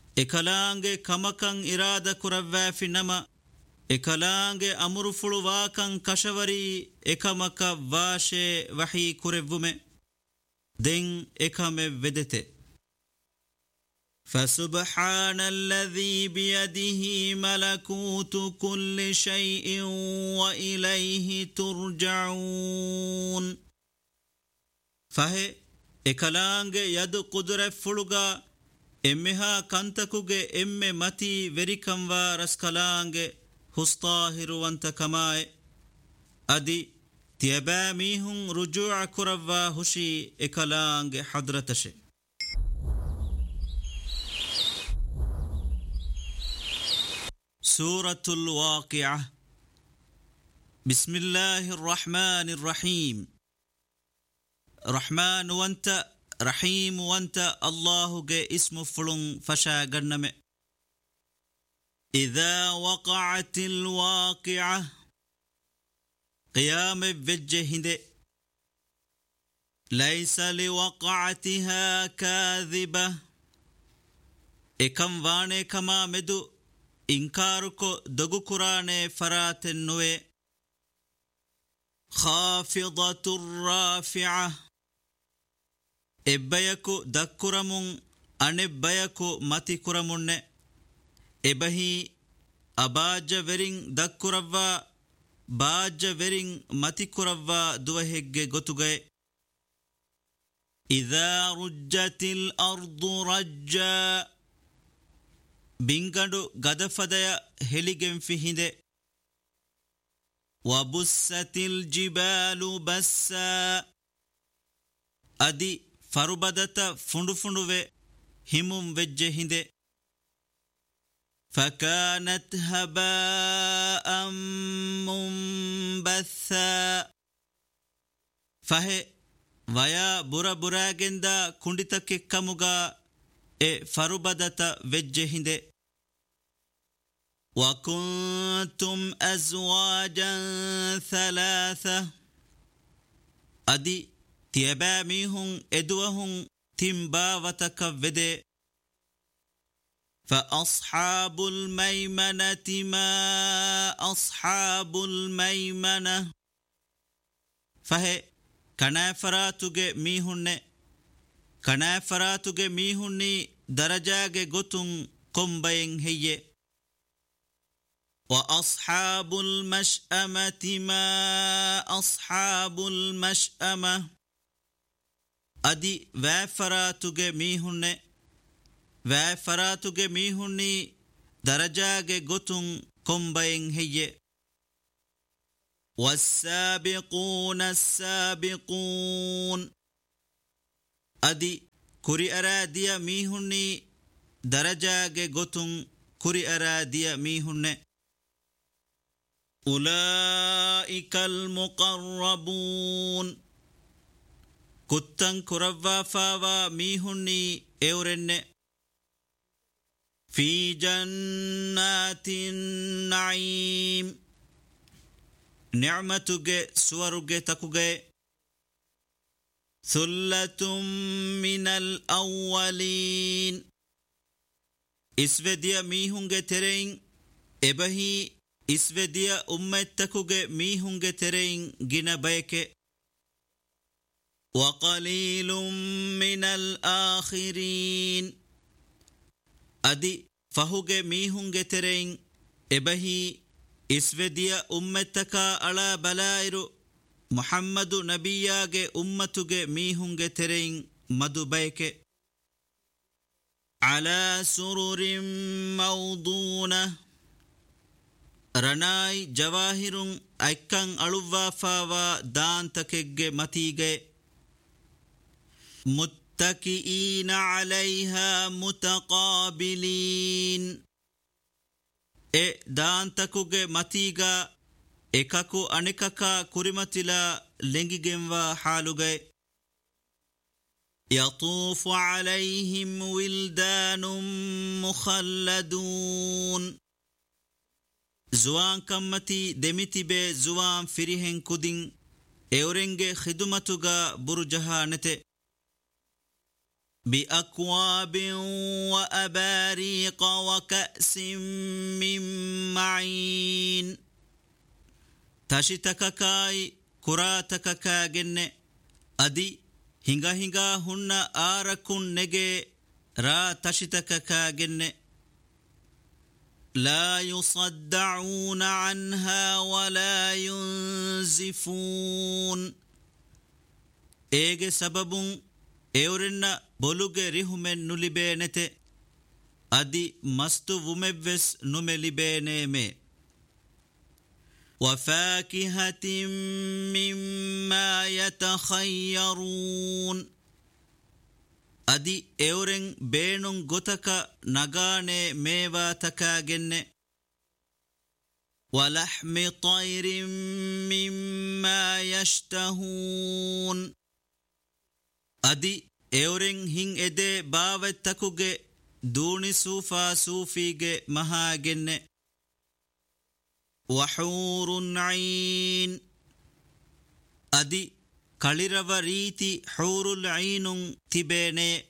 ekalaange kamakan irada kuravvafi nama ekalaange amuru fuluwakan kashavari ekamaka vaashe wahi kurevvume den ekame vedete فسبحان الذي بيده ملكوت كل شيء وإليه ترجعون فهي ekalaange yadu qudre fuluga emmeha kantakuge emme mati verikamwa raskalaange hustahiru wanta kamae adi tiyaba mihun rujua kuravwa hushi ekalaange hadratashe سورة الواقعة بسم الله الرحمن الرحيم رحمن وانت رحيم وانت الله جاء اسم فلن فشا جنم إذا وقعت الواقعة قيام بجهد ليس لوقعتها كاذبة إكم واني كما مدو إنكاركو دغو قرآن فرات النوي خافضة الرافعة إبايكو دكرمون أنبايكو ماتي كرمون إبهي أباج ورين دكروا باج ورين ماتي كروا دوهيج غتوغي إذا رجت الأرض رجا بينغدو غدفديا هليغن فيهinde وبست الجبال بسا أدي فربدتا فندو فندو همم وجهinde فكانت هباء منبثا فهي ويا برا برا جندا كندتك كموغا فربدتا وجهinde وكنتم أزواجا ثلاثة أدي تيباميهم إدوهم تنباوتك ودي فأصحاب الميمنة ما أصحاب الميمنة فهي كنافراتك ميهن كنافراتك ميهن درجاك غتن قنبين هي وأصحاب المشأمة ما أصحاب المشأمة أدي وافراتك ميهن درجاك غتن قنبين هي والسابقون السابقون أدي كري أراديا ميهن درجاك غتن كري أراديا ميهن أولئك المقربون كتن كروا فاوا ميهني اورن في جنات النعيم نعمتك سورك تكوك ثلة من الأولين اسوديا ميهنگ ترين ابهي isvediya ummettakuge mihunge terein gina bayke wa qalilun minal akhirin adi fahuge mihunge terein ebahi isvediya ummettaka ala balairu Muhammadu nabiyage ummatuge mihunge terein madu bayke ala sururin mawduna رناي جواهر أيكان ألوفا فاوا دان تكيج متيجي متكئين عليها متقابلين دان تكوج متيجا إكاكو أنيكاكا كوريماتيلا لنجيجنوا حالوجي يطوف عليهم ولدان مخلدون زوان كمتي دمتي بي زوان فريهن كودين اورنگه خدمتوغا برجها نته بأكواب وأباريق وكأس من معين تشتك كاي كراتك كاجن أدي هنگا هنگا هن آركن نجي را تشتك كاجن لا يصدعون عنها ولا ينزفون إيجي سبب إورنا بولوغي ريهمن نلبينته أدي مستو ومبس نملبينيمي وفاكهة مما يتخيرون أدي إورن بينون غتك نغاني ميوا تكاجن ولحم طير مما يشتهون أدي إورن هين إدي باوتكوغي دوني سوفا سوفيغي مهاجن وحور عين أدي كاليروريتي حور العين تبيني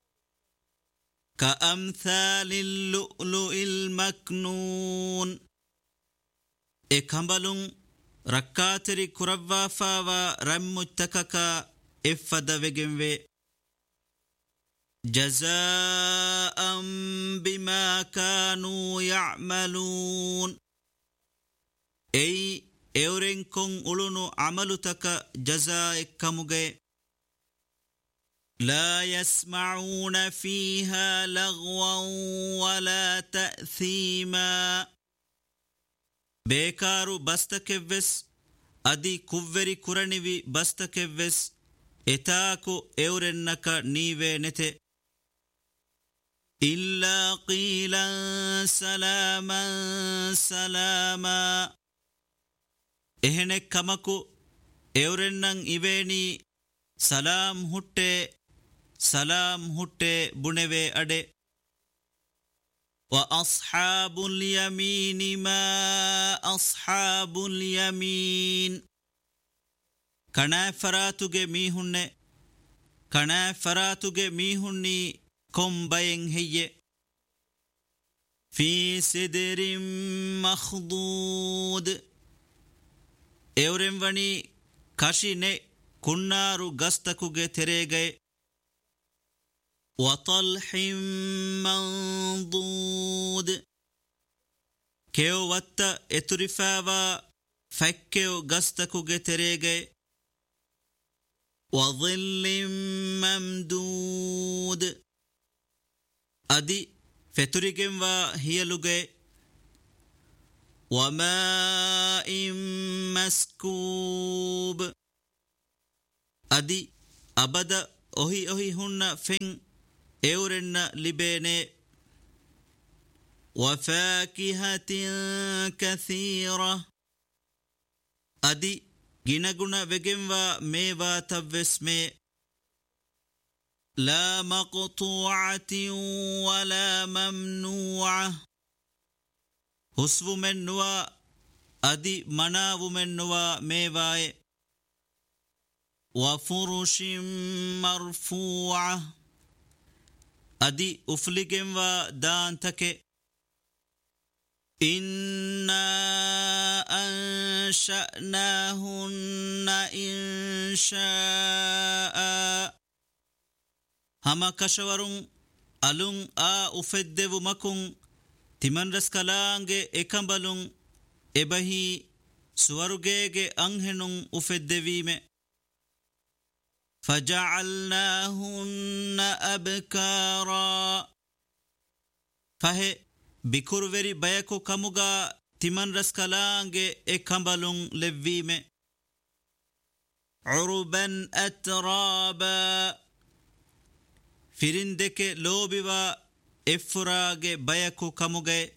كأمثال اللؤلؤ المكنون إكمبلون ركاتري كربافا ورمتككا إفد وجنوي جزاء بما كانوا يعملون أي إورنكم أولونو عملتك جزاء كمجي لا يسمعون فيها لغوا ولا تأثيما بيكارو بستكفس أدي كوفري كورانيوي بستكفس إتاكو إورنك نيوي نتي إلا قيلا سلاما سلاما إهنك كمكو إورنن إبيني سلام هُٹّے بُنَوَي أَدَي وأصحاب اليمين ما أصحاب اليمين كنا فراتوغي ميهني كم بين هي في سدر مخضود إورنوني كاشيني كنارو غستكوغي تريغي وطلح منضود كيو وطا اترفاوا فكيو غستكوغي تريغي وظل ممدود أدي فتريغم وهيلوغي وماء مسكوب أدي أبدا أهي هن فين إورن لبيني وفاكهة كثيرة أدي جنغنا وجنوا ميوا تبسمي لا مقطوعة ولا ممنوعة حسو منوا أدي مناو منوا ميواي وفرش مرفوعة أدي أفلقن ودانتك إنا أنشأناهن إنشاء هما كشورون ألون أفدو مكون تمن رسكالانج إكمبلون إبهي سوارجيج أنهنون أفدويم فجعلناهن أبكارا فهي بكوروري بيكو كموغا تمن رسكالانج إكمبلون لفيم عربا أترابا فرندك لوبوا إفراغ بيكو كموغي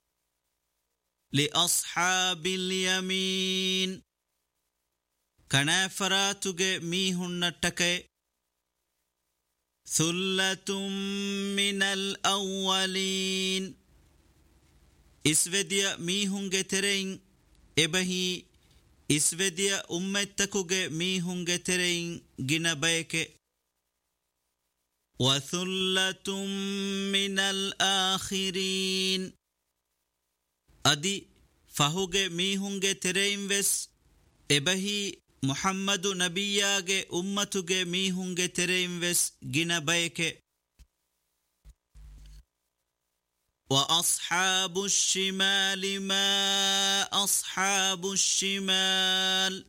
لأصحاب اليمين كنافراتوغ ميهن نتكي ثلة من الأولين إسوديا ميهنغ ترين إبهي إسوديا أمتكوغ ميهنغ ترين جنبايك وثلة من الآخرين أدي فهوغ ميهونغ ترين وس إبهي محمد نبياغ أمتوغ ميهونغ ترين وس جنا بايك وأصحاب الشمال ما أصحاب الشمال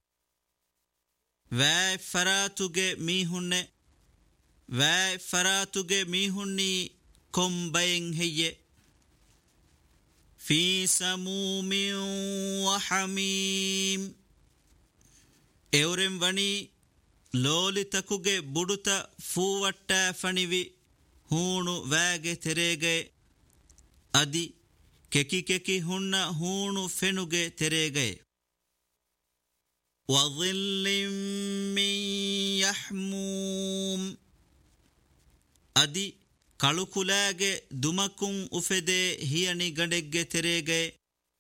واي فراتوغ ميهن واي فراتوغ ميهني كم باين هي في سموم وحميم اورم وني لولي تكوغ بودتا فووٹا فنيوي هونو واغ تريغ أدي ككي ككي هن هونو فنوغ تريغ وظل من يحموم أدي كالوكولاغ دمكم أفده هياني غندق تريغ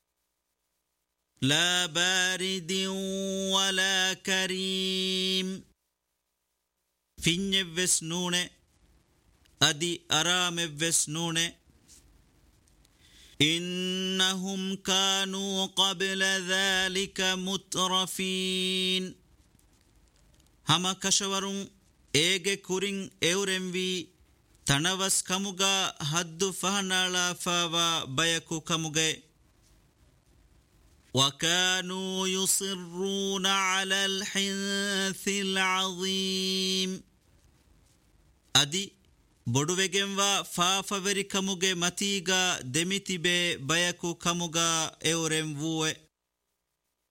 لا بارد ولا كريم فين وسنون أدي أرام وسنون إنهم كانوا قبل ذلك مترفين هما كشورون إيجي كورين إورموي تنوس كموغا حد فهنالا فاوا بيكو كموغي وكانوا يصرون على الحنث العظيم أدي بودوغنوا فافوري كموغي متيغا دميتيبي بيكو كموغا اورم ووه